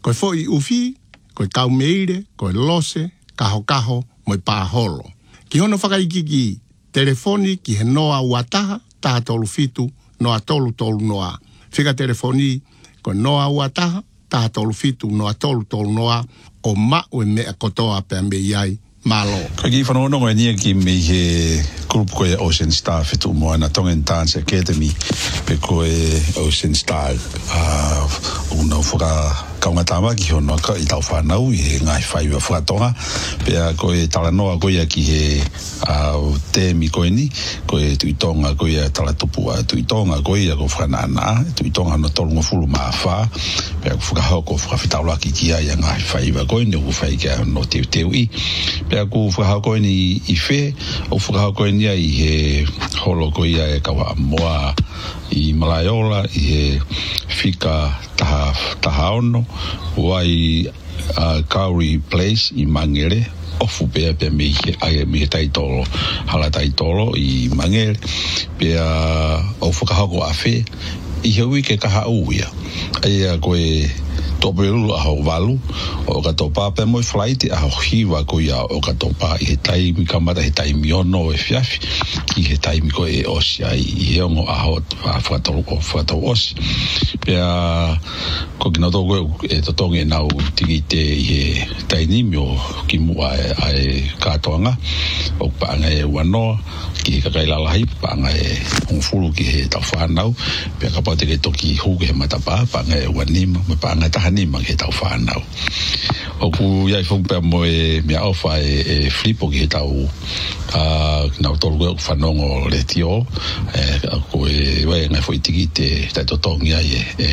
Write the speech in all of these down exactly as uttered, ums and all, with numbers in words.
Koe foi ufi, koe kaumeire, koe lose, kaho kaho, moi pāholo. Ki hono whakaikiki telefoni ki he noa uataha, taha tolu fitu, noa tolu tolu noa. Whika telefoni, koe noa uataha, taha tolu fitu, noa tolu tolu noa, o ma'u e mea kotoa pia me iai, malo. Koe ki whanonongo e nia ki me he grup koe Ocean Star fitu moa na Tongan Dance Academy pe koe Ocean Star uh, una whaka kaunga tama ki hono ka i tau whanau i he ngai whai wa whakatonga pea koe talanoa koe ki he uh, temi koe ni koe tuitonga koe a talatupu a tuitonga koe a ko whanana tuitonga no tolunga fulu maa wha pea ko whakahoko whakawhitaula ki kia i a ngai whai wa koe ni o whai kia no teu teu i pea ko whakahoko ni i whe o whakahoko ni i he holo koe ia e kawa moa i Malaiola i he whika taha, taha ono wai uh, Kauri Place i Mangere ofu pea pea me he ai me taitolo hala taitolo i Mangere pea o whakahoko a whe i he wike kaha uia ai a koe topelu a ho valu o ka topa pe moi flight a ho hiwa ko ia o ka topa i he taimi kamata he taimi ono e fiafi i he taimi ko e osi ai i he ongo a ho a whakatau o whakatau osi pea ko kina toko e totonge nau tiki te i he tainimi o ki mua e, e katoanga o paanga e wanoa ki he kakailalahi paanga e hongfulu ki he tau whanau pea ka pau teke toki huke he matapa paanga e wanima me paanga taha ni mang he tau whanau. O ku iai whungpea mo e mea ofa e, e flipo ki he tau uh, nau tolu koe whanongo le tio e ko e wai ngai fwoi tiki te tai totongi ai e, e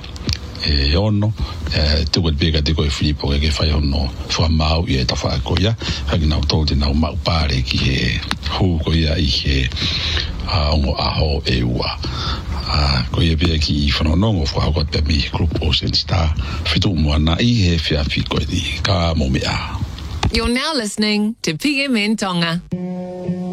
e ono e tuku peka te koe flipo ke ke whai ono whamau i e ta whakoia haki nau tolu te nau mau pare ki he hu koia i he uh, ongo aho e ua. Ah, ko ye pia ki whanonongo whakakot pe mi Group Ocean Star whitu moana i he whiawhi koe ni ka momea. You're now listening to P M N Tonga.